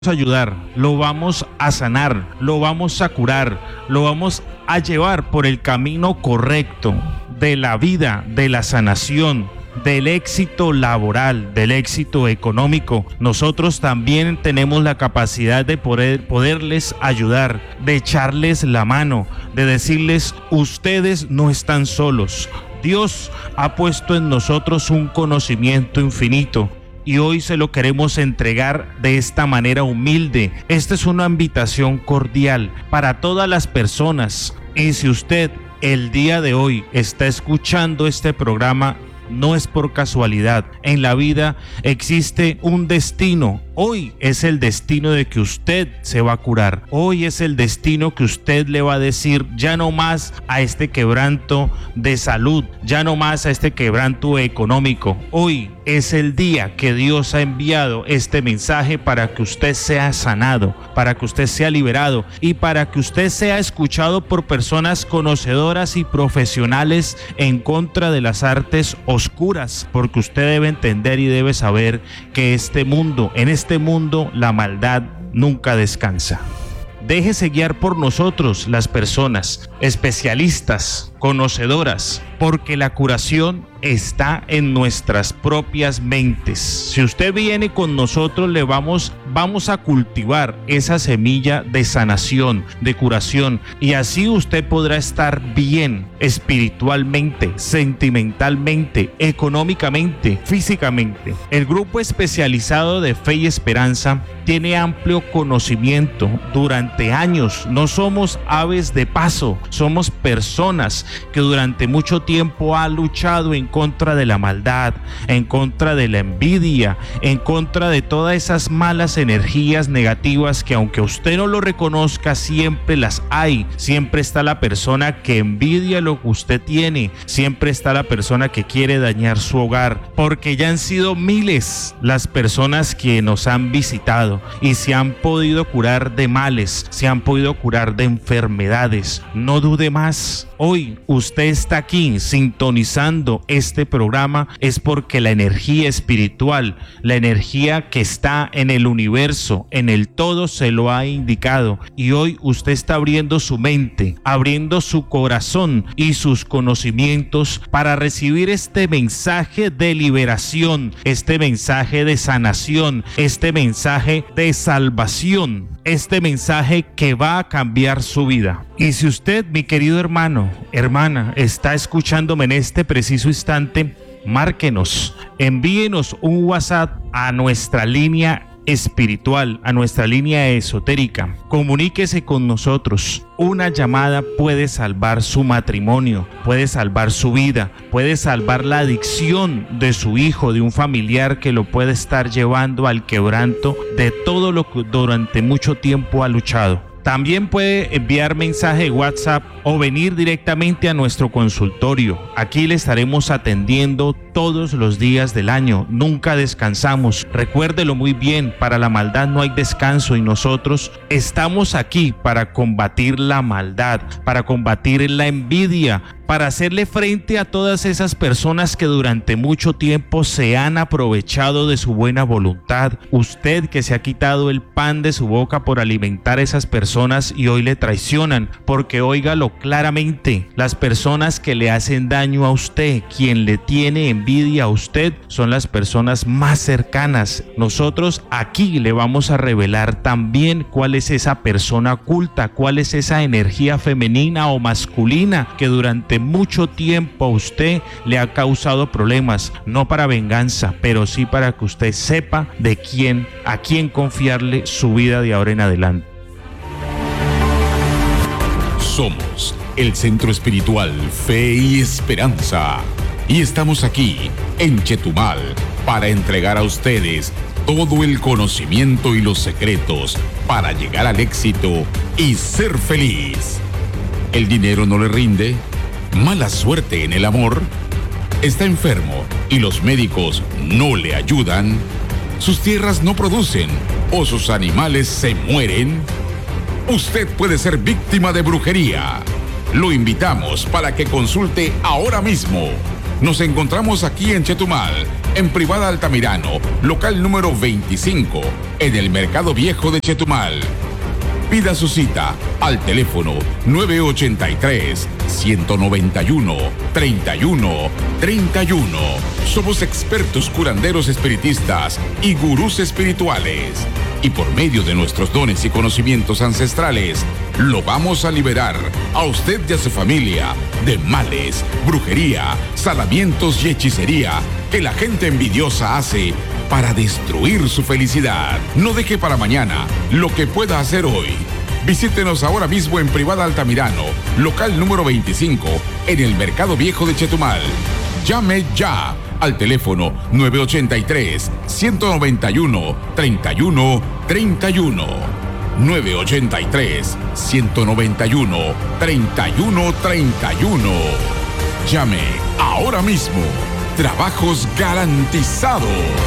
a ayudar, lo vamos a sanar, lo vamos a curar, lo vamos a llevar por el camino correcto de la vida, de la sanación, del éxito laboral, del éxito económico. Nosotros también tenemos la capacidad de poderles ayudar, de echarles la mano, de decirles: ustedes no están solos. Dios ha puesto en nosotros un conocimiento infinito y hoy se lo queremos entregar de esta manera humilde. Esta es una invitación cordial para todas las personas. Y si usted el día de hoy está escuchando este programa, no es por casualidad. En la vida existe un destino. Hoy es el destino de que usted se va a curar. Hoy es el destino que usted le va a decir ya no más a este quebranto de salud, ya no más a este quebranto económico. Hoy es el día que Dios ha enviado este mensaje para que usted sea sanado, para que usted sea liberado y para que usted sea escuchado por personas conocedoras y profesionales en contra de las artes oscuras, porque usted debe entender y debe saber que en este mundo la maldad nunca descansa. Déjese guiar por nosotros, las personas especialistas, conocedoras, porque la curación está en nuestras propias mentes. Si usted viene con nosotros, le vamos a cultivar esa semilla de sanación, de curación, y así usted podrá estar bien espiritualmente, sentimentalmente, económicamente, físicamente. El grupo especializado de Fe y Esperanza tiene amplio conocimiento durante años. No somos aves de paso, somos personas que durante mucho tiempo han luchado en contra de la maldad, en contra de la envidia, en contra de todas esas malas energías negativas que, aunque usted no lo reconozca, siempre las hay. Siempre está la persona que envidia lo que usted tiene, siempre está la persona que quiere dañar su hogar, porque ya han sido miles las personas que nos han visitado y se han podido curar de males, se han podido curar de enfermedades. No dude más. Hoy usted está aquí sintonizando este programa es porque la energía espiritual, la energía que está en el universo, en el todo, se lo ha indicado, y hoy usted está abriendo su mente, abriendo su corazón y sus conocimientos para recibir este mensaje de liberación, este mensaje de sanación, este mensaje de salvación, este mensaje que va a cambiar su vida. Y si usted, mi querido hermano, hermana, está escuchándome en este preciso instante, márquenos, envíenos un WhatsApp a nuestra línea espiritual, a nuestra línea esotérica. Comuníquese con nosotros. Una llamada puede salvar su matrimonio, puede salvar su vida, puede salvar la adicción de su hijo, de un familiar que lo puede estar llevando al quebranto de todo lo que durante mucho tiempo ha luchado. También puede enviar mensaje de WhatsApp o venir directamente a nuestro consultorio. Aquí le estaremos atendiendo todos los días del año. Nunca descansamos. Recuérdelo muy bien, para la maldad no hay descanso y nosotros estamos aquí para combatir la maldad, para combatir la envidia, para hacerle frente a todas esas personas que durante mucho tiempo se han aprovechado de su buena voluntad. Usted que se ha quitado el pan de su boca por alimentar a esas personas y hoy le traicionan, porque óigalo claramente, las personas que le hacen daño a usted, quien le tiene envidia a usted, son las personas más cercanas. Nosotros aquí le vamos a revelar también cuál es esa persona oculta, cuál es esa energía femenina o masculina que durante mucho tiempo a usted le ha causado problemas, no para venganza, pero sí para que usted sepa a quién confiarle su vida de ahora en adelante. Somos el Centro Espiritual Fe y Esperanza y estamos aquí en Chetumal para entregar a ustedes todo el conocimiento y los secretos para llegar al éxito y ser feliz. ¿El dinero no le rinde? ¿Mala suerte en el amor? ¿Está enfermo y los médicos no le ayudan? ¿Sus tierras no producen o sus animales se mueren? Usted puede ser víctima de brujería. Lo invitamos para que consulte ahora mismo. Nos encontramos aquí en Chetumal, en Privada Altamirano, local número 25, en el Mercado Viejo de Chetumal. Pida su cita al teléfono 983-191-3131. Somos expertos curanderos espiritistas y gurús espirituales. Y por medio de nuestros dones y conocimientos ancestrales, lo vamos a liberar a usted y a su familia de males, brujería, salamientos y hechicería que la gente envidiosa hace para destruir su felicidad. No deje para mañana lo que pueda hacer hoy. Visítenos ahora mismo en Privada Altamirano, local número 25, en el Mercado Viejo de Chetumal. Llame ya al teléfono 983-191-3131. 983-191-3131. Llame ahora mismo. Trabajos garantizados.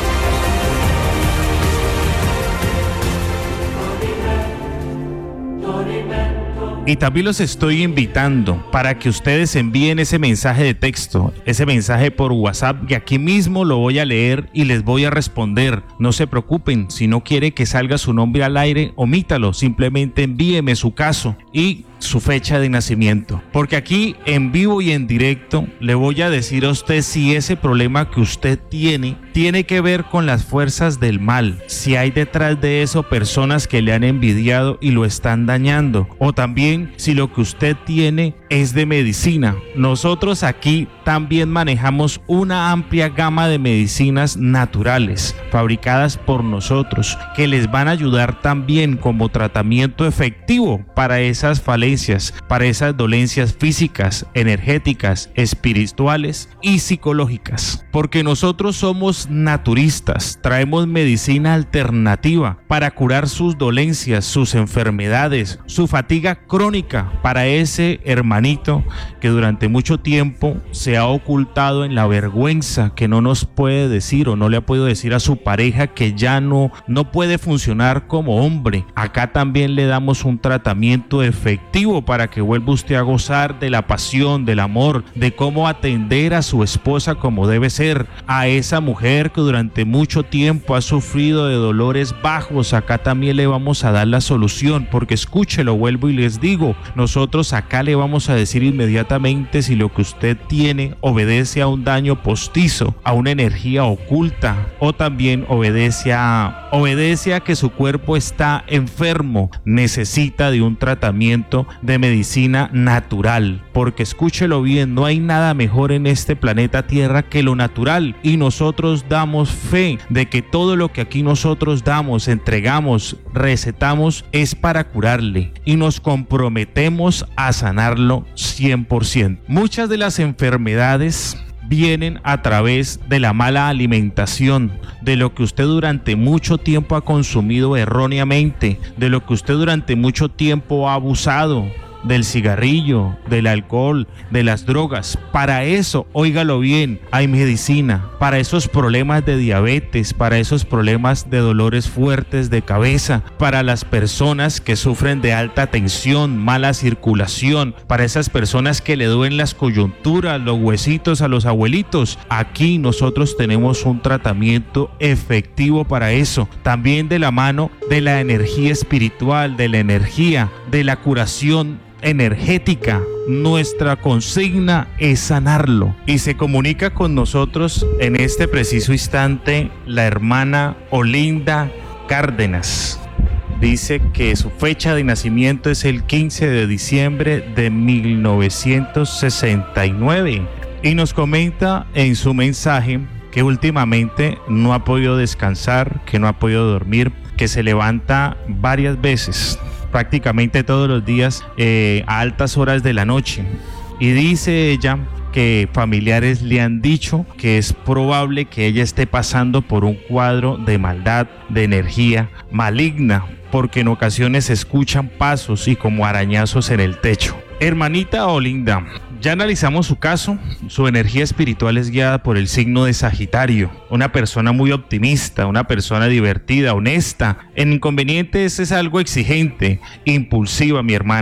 Y también los estoy invitando para que ustedes envíen ese mensaje de texto, ese mensaje por WhatsApp, que aquí mismo lo voy a leer y les voy a responder. No se preocupen, si no quiere que salga su nombre al aire, omítalo, simplemente envíeme su caso y su fecha de nacimiento, porque aquí en vivo y en directo le voy a decir a usted si ese problema que usted tiene que ver con las fuerzas del mal, si hay detrás de eso personas que le han envidiado y lo están dañando, o también si lo que usted tiene es de medicina. Nosotros aquí también manejamos una amplia gama de medicinas naturales fabricadas por nosotros que les van a ayudar también como tratamiento efectivo para esas falencias, para esas dolencias físicas, energéticas, espirituales y psicológicas, porque nosotros somos naturistas, traemos medicina alternativa para curar sus dolencias, sus enfermedades, su fatiga crónica, para ese hermanito que durante mucho tiempo se ha ocultado en la vergüenza, que no nos puede decir o no le ha podido decir a su pareja que ya no puede funcionar como hombre. Acá también le damos un tratamiento efectivo para que vuelva usted a gozar de la pasión, del amor, de cómo atender a su esposa como debe ser, a esa mujer que durante mucho tiempo ha sufrido de dolores bajos. Acá también le vamos a dar la solución, porque escúchelo, vuelvo y les digo, nosotros acá le vamos a decir inmediatamente si lo que usted tiene obedece a un daño postizo, a una energía oculta, o también obedece a que su cuerpo está enfermo, necesita de un tratamiento de medicina natural, porque escúchelo bien, no hay nada mejor en este planeta Tierra que lo natural, y nosotros damos fe de que todo lo que aquí nosotros damos, entregamos, recetamos es para curarle, y nos comprometemos a sanarlo 100%. Muchas de las enfermedades vienen a través de la mala alimentación, de lo que usted durante mucho tiempo ha consumido erróneamente, de lo que usted durante mucho tiempo ha abusado, del cigarrillo, del alcohol, de las drogas. Para eso, óigalo bien, hay medicina. Para esos problemas de diabetes, para esos problemas de dolores fuertes de cabeza, para las personas que sufren de alta tensión, mala circulación, para esas personas que le duelen las coyunturas, los huesitos a los abuelitos. Aquí nosotros tenemos un tratamiento efectivo para eso. También de la mano de la energía espiritual, de la energía, de la curación energética. Nuestra consigna es sanarlo, y se comunica con nosotros en este preciso instante la hermana Olinda Cárdenas. Dice que su fecha de nacimiento es el 15 de diciembre de 1969 y nos comenta en su mensaje que últimamente no ha podido descansar, que no ha podido dormir, que se levanta varias veces, prácticamente todos los días, a altas horas de la noche, y dice ella que familiares le han dicho que es probable que ella esté pasando por un cuadro de maldad, de energía maligna, porque en ocasiones se escuchan pasos y como arañazos en el techo. Hermanita Olinda, ya analizamos su caso. Su energía espiritual es guiada por el signo de Sagitario, una persona muy optimista, una persona divertida, honesta. En inconvenientes es algo exigente, impulsiva, mi hermana,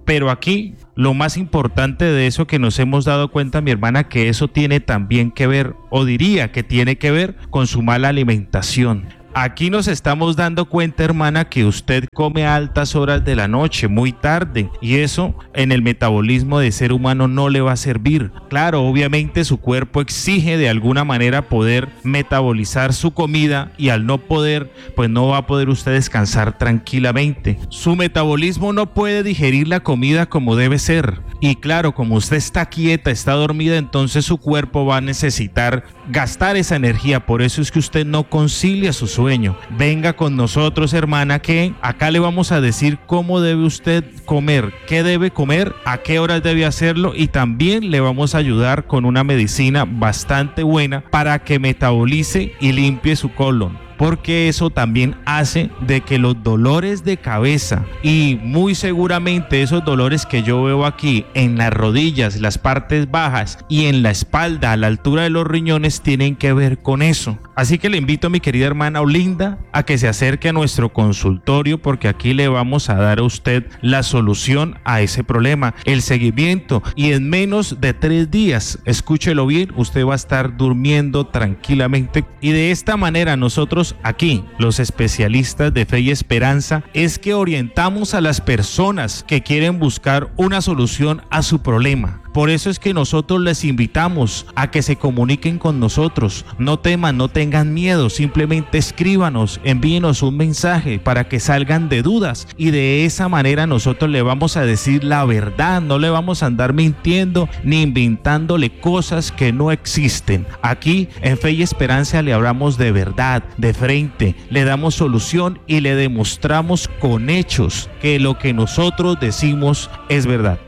Pero aquí lo más importante de eso que nos hemos dado cuenta, mi hermana, que eso tiene también que ver, o diría que tiene que ver con su mala alimentación. Aquí nos estamos dando cuenta, hermana, que usted come a altas horas de la noche, muy tarde, y eso en el metabolismo de ser humano no le va a servir. Claro, obviamente su cuerpo exige de alguna manera poder metabolizar su comida, y al no poder, pues no va a poder usted descansar tranquilamente. Su metabolismo no puede digerir la comida como debe ser. Y claro, como usted está quieta, está dormida, entonces su cuerpo va a necesitar gastar esa energía. Por eso es que usted no concilia su sueño. Venga con nosotros, hermana, que acá le vamos a decir cómo debe usted comer, qué debe comer, a qué horas debe hacerlo, y también le vamos a ayudar con una medicina bastante buena para que metabolice y limpie su colon, porque eso también hace de que los dolores de cabeza, y muy seguramente esos dolores que yo veo aquí en las rodillas, las partes bajas y en la espalda a la altura de los riñones, tienen que ver con eso. Así que le invito a mi querida hermana Olinda a que se acerque a nuestro consultorio, porque aquí le vamos a dar a usted la solución a ese problema, el seguimiento, y en menos de 3 días, escúchelo bien, usted va a estar durmiendo tranquilamente. Y de esta manera nosotros aquí, los especialistas de Fe y Esperanza, es que orientamos a las personas que quieren buscar una solución a su problema. Por eso es que nosotros les invitamos a que se comuniquen con nosotros. No teman, no tengan miedo, simplemente escríbanos, envíenos un mensaje para que salgan de dudas, y de esa manera nosotros le vamos a decir la verdad. No le vamos a andar mintiendo ni inventándole cosas que no existen. Aquí en Fe y Esperanza le hablamos de verdad, de frente, le damos solución y le demostramos con hechos que lo que nosotros decimos es verdad.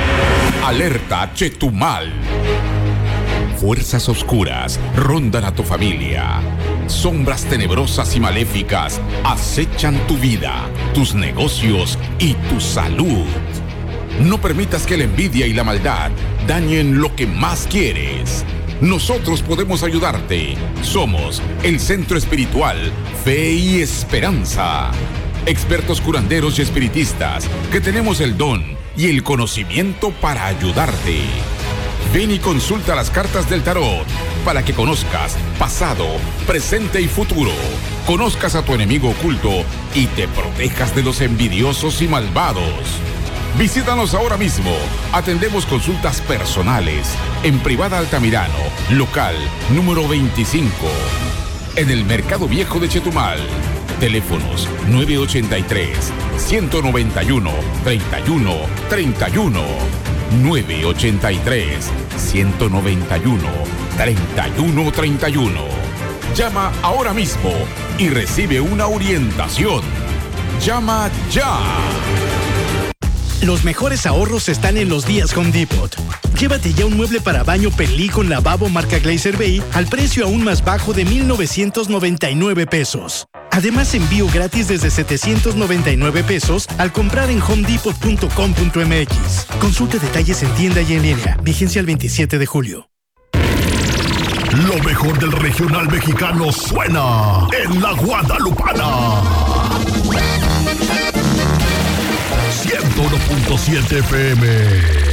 Alerta Chetumal. Fuerzas oscuras rondan a tu familia. Sombras tenebrosas y maléficas acechan tu vida, tus negocios y tu salud. No permitas que la envidia y la maldad dañen lo que más quieres. Nosotros podemos ayudarte. Somos el Centro Espiritual Fe y Esperanza. Expertos curanderos y espiritistas que tenemos el don y el conocimiento para ayudarte. Ven y consulta las cartas del tarot para que conozcas pasado, presente y futuro. Conozcas a tu enemigo oculto y te protejas de los envidiosos y malvados. Visítanos ahora mismo. Atendemos consultas personales en Privada Altamirano, local número 25, en el Mercado Viejo de Chetumal. Teléfonos 983-191-3131, 983-191-3131. Llama ahora mismo y recibe una orientación. Llama ya. Los mejores ahorros están en los días Home Depot. Llévate ya un mueble para baño Pelí con lavabo marca Glacier Bay al precio aún más bajo de $1,999. Además, envío gratis desde $799 al comprar en homedepot.com.mx. Consulta detalles en tienda y en línea. Vigencia el 27 de julio. Lo mejor del regional mexicano suena en La Guadalupana. 101.7 FM.